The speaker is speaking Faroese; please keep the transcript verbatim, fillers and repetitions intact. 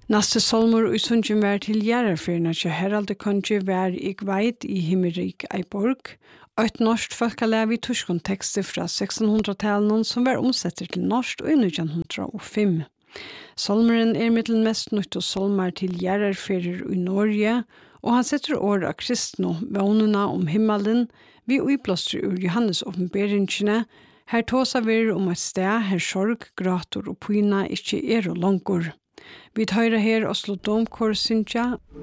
Naste solmur og sunnkjum vær til Gjerarfyrna til Heralde Kongi vær ig veit i Himmerik Eiborg, eit norsk folkalæv i tyskon tekster fra sekstenhundratalen som var omsetter til norsk og i nitjan hundra og fem. Solmeren er mittel mest nytt og solmar til Gjerarfyrer i Norge, og han setter år av kristne vånene om himmelen vi uiblåster ur Johannes åpenberingene. Her tåsa vi om et sted her sorg, grator og pyna ikke er og langor. Vi tar her Oslo Domkor Sintja,